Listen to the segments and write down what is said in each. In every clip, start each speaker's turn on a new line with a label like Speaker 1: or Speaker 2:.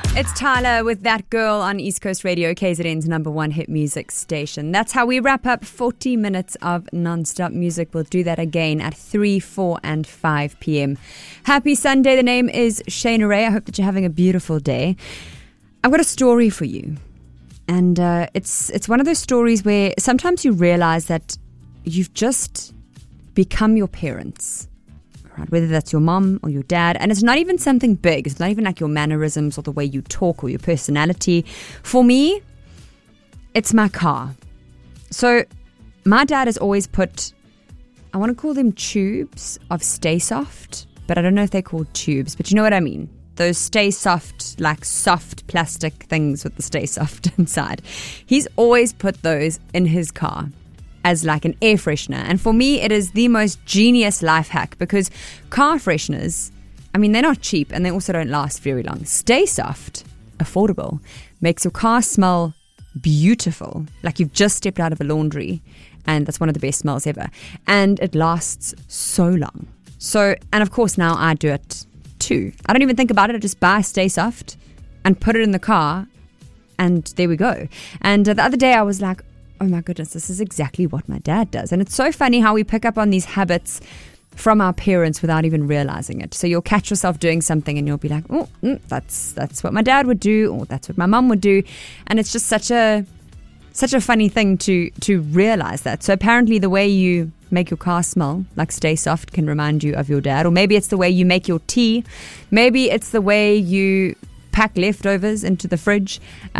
Speaker 1: It's Tyler with That Girl on East Coast Radio, KZN's number one hit music station. That's how we wrap up 40 minutes of non-stop music. We'll do that again at 3, 4 and 5 p.m. Happy Sunday. The name is Shayna Ray. I hope that you're having a beautiful day. I've got a story for you. And it's one of those stories where sometimes you realize that you've just become your parents. Whether that's your mom or your dad. And it's not even something big. It's not even like your mannerisms or the way you talk or your personality. For me, it's my car. So my dad has always put, I want to call them tubes of Stay Soft, but I don't know if they're called tubes, but you know what I mean. Those Stay Soft, like soft plastic things with the Stay Soft inside. He's always put those in his car as like an air freshener. And for me, it is the most genius life hack because car fresheners, I mean, they're not cheap and they also don't last very long. Stay Soft, affordable, makes your car smell beautiful, like you've just stepped out of a laundry, and that's one of the best smells ever. And it lasts so long. So, and of course now I do it too. I don't even think about it. I just buy Stay Soft and put it in the car, and there we go. And the other day I was like, oh my goodness, this is exactly what my dad does. And it's so funny how we pick up on these habits from our parents without even realizing it. So you'll catch yourself doing something and you'll be like, oh, that's what my dad would do, or that's what my mum would do. And it's just such a funny thing to realize that. So apparently the way you make your car smell like Stay Soft can remind you of your dad. Or maybe it's the way you make your tea. Maybe it's the way you pack leftovers into the fridge.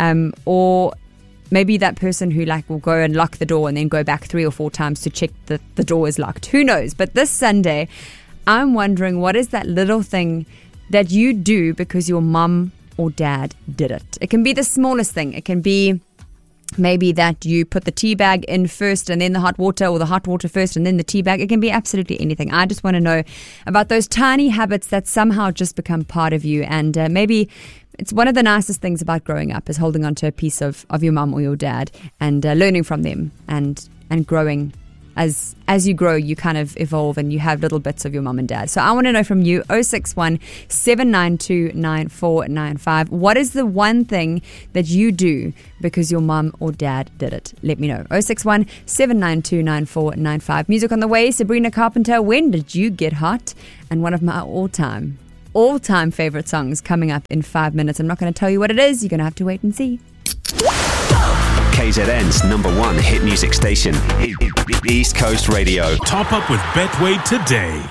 Speaker 1: Or maybe that person who like will go and lock the door and then go back 3 or 4 times to check that the door is locked. Who knows? But this Sunday, I'm wondering, what is that little thing that you do because your mum or dad did it? It can be the smallest thing. It can be maybe that you put the tea bag in first and then the hot water, or the hot water first and then the tea bag. It can be absolutely anything. I just want to know about those tiny habits that somehow just become part of you. And maybe it's one of the nicest things about growing up is holding on to a piece of your mum or your dad and learning from them and growing. As you grow, you kind of evolve and you have little bits of your mum and dad. So I want to know from you, 061 792 9495. What is the one thing that you do because your mum or dad did it? Let me know. 061 792 9495. Music on the way. Sabrina Carpenter, When Did You Get Hot? And one of my all-time favorite songs coming up in 5 minutes. I'm not going to tell you what it is. You're going to have to wait and see.
Speaker 2: KZN's number one hit music station, East Coast Radio.
Speaker 3: Top up with Betway today.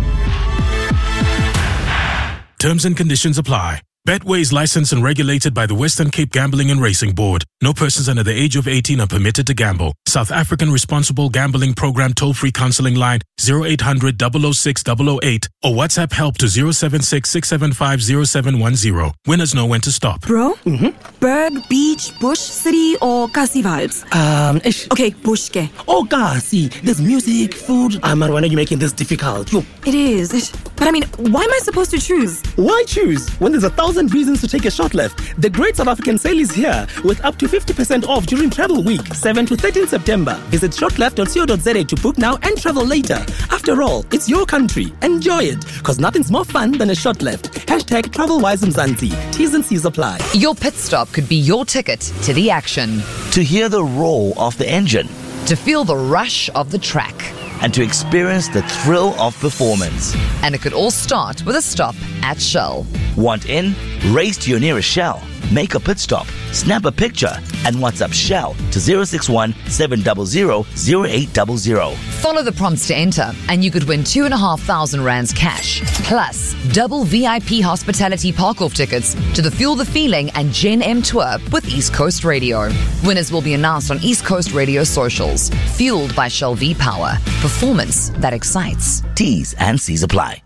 Speaker 3: Terms and conditions apply. Betway is licensed and regulated by the Western Cape Gambling and Racing Board. No persons under the age of 18 are permitted to gamble. South African Responsible Gambling Program toll-free counseling line 0800 006 008 or WhatsApp help to 076 675 0710. Winners know when to stop.
Speaker 4: Bro? Berg, beach, bush, city or Kasi vibes? Okay, bush ke.
Speaker 5: Oh, Kasi. There's music, food. Man, why are you making this difficult? Yo.
Speaker 4: It is. But I mean, why am I supposed to choose?
Speaker 5: Why choose when there's 1,000 reasons to take a short left? The Great South African Sale is here with up to 50% off during Travel Week, 7 to 13 September. Visit shortleft.co.za to book now and travel later. After all, it's your country. Enjoy it, because nothing's more fun than a short left. Hashtag TravelWise Mzansi. T's and C's apply.
Speaker 6: Your pit stop could be your ticket to the action.
Speaker 7: To hear the roar of the engine.
Speaker 6: To feel the rush of the track.
Speaker 7: And to experience the thrill of performance.
Speaker 6: And it could all start with a stop at Shell.
Speaker 7: Want in? Race to your nearest Shell. Make a pit stop, snap a picture, and WhatsApp Shell to 061 700 0800.
Speaker 6: Follow the prompts to enter, and you could win 2,500 rands cash, plus double VIP hospitality park-off tickets to the Fuel the Feeling and Gen M tour with East Coast Radio. Winners will be announced on East Coast Radio socials. Fueled by Shell V-Power. Performance that excites.
Speaker 7: T's and C's apply.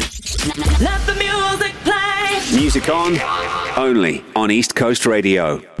Speaker 8: Let the music play.
Speaker 2: Music on, only on East Coast Radio.